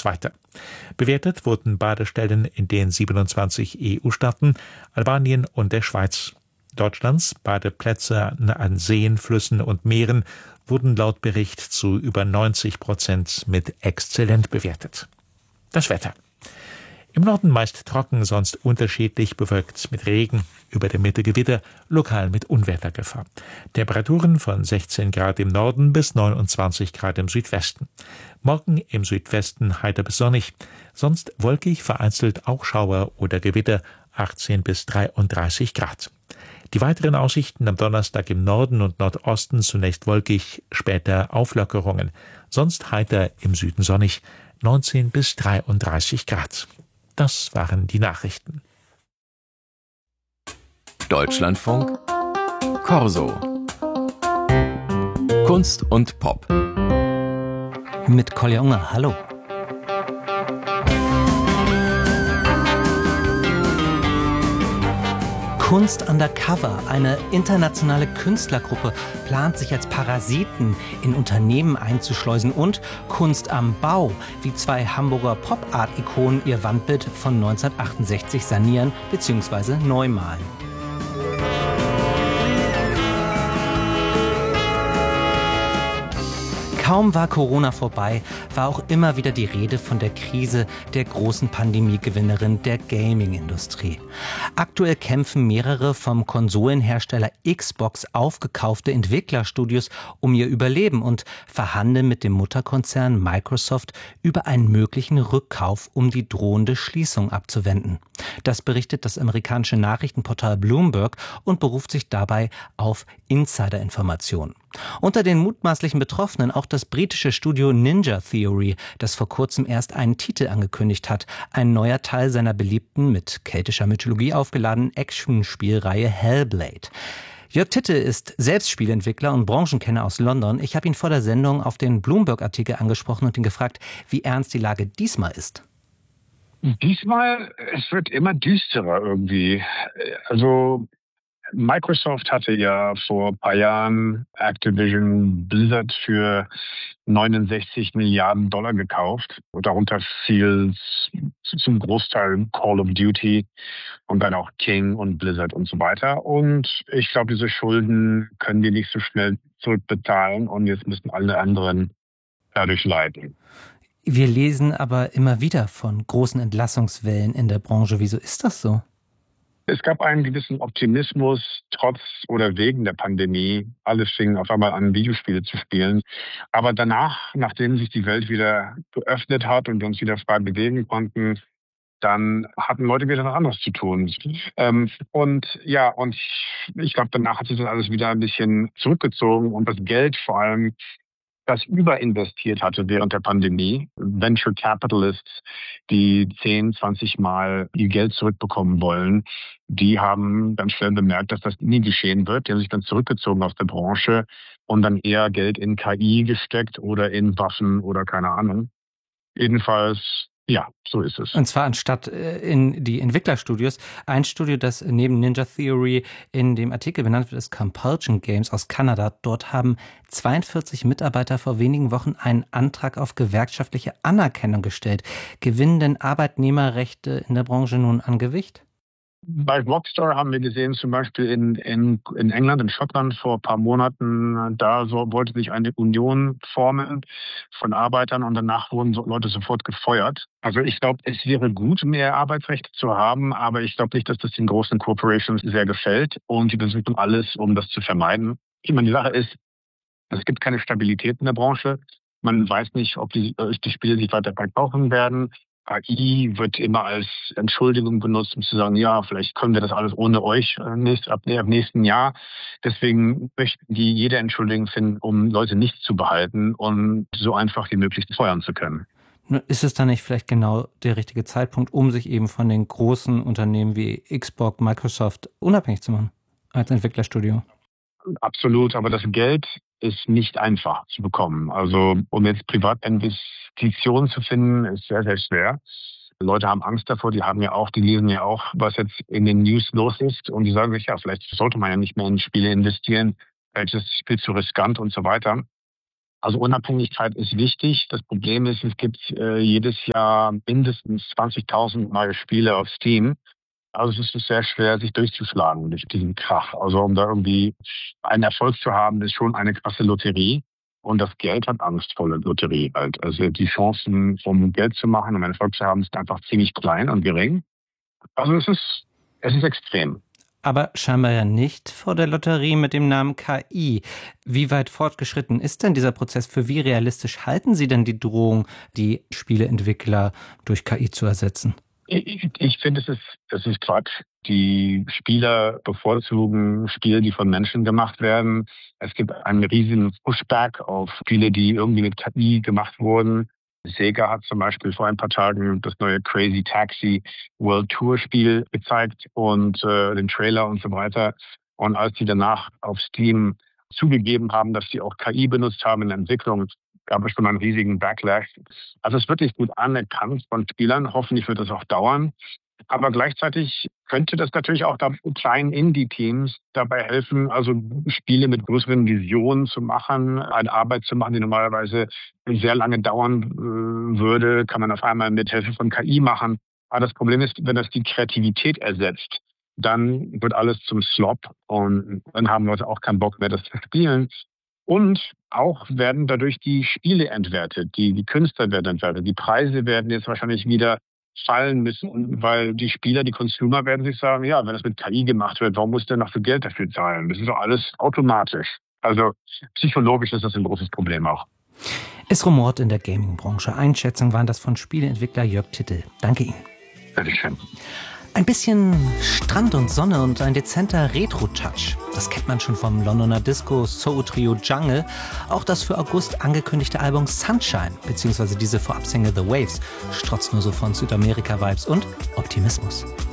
weiter. Bewertet wurden beide Stellen in den 27 EU-Staaten, Albanien und der Schweiz. Deutschlands beide Plätze an Seen, Flüssen und Meeren wurden laut Bericht zu über 90% mit exzellent bewertet. Das Wetter. Im Norden meist trocken, sonst unterschiedlich bewölkt mit Regen, über der Mitte Gewitter, lokal mit Unwettergefahr. Temperaturen von 16 Grad im Norden bis 29 Grad im Südwesten. Morgen im Südwesten heiter bis sonnig, sonst wolkig, vereinzelt auch Schauer oder Gewitter, 18 bis 33 Grad. Die weiteren Aussichten am Donnerstag im Norden und Nordosten zunächst wolkig, später Auflockerungen, sonst heiter im Süden sonnig, 19 bis 33 Grad. Das waren die Nachrichten. Deutschlandfunk Corso Kunst und Pop mit Kolja Unger, hallo. Kunst Undercover, eine internationale Künstlergruppe, plant sich als Parasiten in Unternehmen einzuschleusen und Kunst am Bau, wie zwei Hamburger Pop-Art-Ikonen ihr Wandbild von 1968 sanieren bzw. neu malen. Kaum war Corona vorbei, war auch immer wieder die Rede von der Krise der großen Pandemiegewinnerin der Gaming-Industrie. Aktuell kämpfen mehrere vom Konsolenhersteller Xbox aufgekaufte Entwicklerstudios um ihr Überleben und verhandeln mit dem Mutterkonzern Microsoft über einen möglichen Rückkauf, um die drohende Schließung abzuwenden. Das berichtet das amerikanische Nachrichtenportal Bloomberg und beruft sich dabei auf Insider-Informationen. Unter den mutmaßlichen Betroffenen auch das britische Studio Ninja Theory, das vor kurzem erst einen Titel angekündigt hat. Ein neuer Teil seiner beliebten, mit keltischer Mythologie aufgeladenen Action-Spielreihe Hellblade. Jörg Titte ist selbst Spieleentwickler und Branchenkenner aus London. Ich habe ihn vor der Sendung auf den Bloomberg-Artikel angesprochen und ihn gefragt, wie ernst die Lage diesmal ist. Diesmal, es wird immer düsterer irgendwie. Also Microsoft hatte ja vor ein paar Jahren Activision Blizzard für 69 Milliarden Dollar gekauft. Und darunter fiel zum Großteil Call of Duty und dann auch King und Blizzard und so weiter. Und ich glaube, diese Schulden können die nicht so schnell zurückbezahlen und jetzt müssen alle anderen dadurch leiden. Wir lesen aber immer wieder von großen Entlassungswellen in der Branche. Wieso ist das so? Es gab einen gewissen Optimismus, trotz oder wegen der Pandemie. Alles fing auf einmal an, Videospiele zu spielen. Aber danach, nachdem sich die Welt wieder geöffnet hat und wir uns wieder frei bewegen konnten, dann hatten Leute wieder was anderes zu tun. Und ich glaube, danach hat sich das alles wieder ein bisschen zurückgezogen und das Geld vor allem, das überinvestiert hatte während der Pandemie. Venture Capitalists, die 10, 20 Mal ihr Geld zurückbekommen wollen, die haben ganz schnell bemerkt, dass das nie geschehen wird. Die haben sich dann zurückgezogen aus der Branche und dann eher Geld in KI gesteckt oder in Waffen oder keine Ahnung. Jedenfalls, ja, so ist es. Und zwar anstatt in die Entwicklerstudios. Ein Studio, das neben Ninja Theory in dem Artikel benannt wird, ist Compulsion Games aus Kanada. Dort haben 42 Mitarbeiter vor wenigen Wochen einen Antrag auf gewerkschaftliche Anerkennung gestellt. Gewinnen denn Arbeitnehmerrechte in der Branche nun an Gewicht? Bei Rockstar haben wir gesehen, zum Beispiel in England, in Schottland vor ein paar Monaten, wollte sich eine Union formen von Arbeitern und danach wurden Leute sofort gefeuert. Also ich glaube, es wäre gut, mehr Arbeitsrechte zu haben, aber ich glaube nicht, dass das den großen Corporations sehr gefällt und die versuchen alles, um das zu vermeiden. Ich meine, die Sache ist, es gibt keine Stabilität in der Branche. Man weiß nicht, ob die Spiele sich weiter verkaufen werden. KI wird immer als Entschuldigung benutzt, um zu sagen, ja, vielleicht können wir das alles ohne euch ab nächsten Jahr. Deswegen möchten die jede Entschuldigung finden, um Leute nicht zu behalten und so einfach wie möglich feuern zu können. Ist es dann nicht vielleicht genau der richtige Zeitpunkt, um sich eben von den großen Unternehmen wie Xbox, Microsoft unabhängig zu machen als Entwicklerstudio? Absolut, aber das Geld ist nicht einfach zu bekommen. Also um jetzt Privatinvestitionen zu finden, ist sehr, sehr schwer. Leute haben Angst davor, die lesen ja auch, was jetzt in den News los ist und die sagen sich, ja, vielleicht sollte man ja nicht mehr in Spiele investieren, vielleicht ist das Spiel zu riskant und so weiter. Also Unabhängigkeit ist wichtig. Das Problem ist, es gibt jedes Jahr mindestens 20.000 neue Spiele auf Steam. Also es ist sehr schwer, sich durchzuschlagen durch diesen Krach. Also um da irgendwie einen Erfolg zu haben, ist schon eine krasse Lotterie. Und das Geld hat Angst vor der Lotterie halt. Also die Chancen, um Geld zu machen, um einen Erfolg zu haben, sind einfach ziemlich klein und gering. Also es ist extrem. Aber scheinbar ja nicht vor der Lotterie mit dem Namen KI. Wie weit fortgeschritten ist denn dieser Prozess? Für wie realistisch halten Sie denn die Drohung, die Spieleentwickler durch KI zu ersetzen? Ich finde, es ist Quatsch. Die Spieler bevorzugen Spiele, die von Menschen gemacht werden. Es gibt einen riesigen Pushback auf Spiele, die irgendwie mit KI gemacht wurden. Sega hat zum Beispiel vor ein paar Tagen das neue Crazy Taxi World Tour Spiel gezeigt und den Trailer und so weiter. Und als die danach auf Steam zugegeben haben, dass sie auch KI benutzt haben in der Entwicklung, gab es schon einen riesigen Backlash. Also es wird nicht gut anerkannt von Spielern. Hoffentlich wird das auch dauern. Aber gleichzeitig könnte das natürlich auch kleinen Indie-Teams dabei helfen, also Spiele mit größeren Visionen zu machen, eine Arbeit zu machen, die normalerweise sehr lange dauern würde, kann man auf einmal mit Hilfe von KI machen. Aber das Problem ist, wenn das die Kreativität ersetzt, dann wird alles zum Slop und dann haben Leute auch keinen Bock mehr, das zu spielen. Und auch werden dadurch die Spiele entwertet, die Künstler werden entwertet, die Preise werden jetzt wahrscheinlich wieder fallen müssen, weil die Spieler, die Consumer werden sich sagen, ja, wenn das mit KI gemacht wird, warum muss der noch so Geld dafür zahlen? Das ist doch alles automatisch. Also psychologisch ist das ein großes Problem auch. Es rumort in der Gaming-Branche. Einschätzungen waren das von Spieleentwickler Jörg Tittel. Danke Ihnen. Bitteschön. Ein bisschen Strand und Sonne und ein dezenter Retro-Touch. Das kennt man schon vom Londoner Disco-Soul-Trio Jungle. Auch das für August angekündigte Album Sunshine, beziehungsweise diese Vorabsingle The Waves, strotzt nur so von Südamerika-Vibes und Optimismus.